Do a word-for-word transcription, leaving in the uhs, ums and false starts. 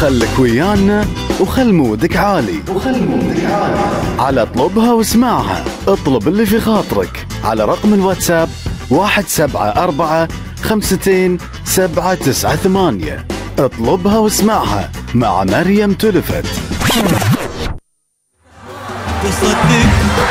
خلك ويانا وخل مودك عالي وخل مودك عالي على اطلبها واسمعها. اطلب اللي في خاطرك على رقم الواتساب واحد سبعة أربعة خمستين سبعة تسعة ثمانية. اطلبها واسمعها مع مريم تلفت.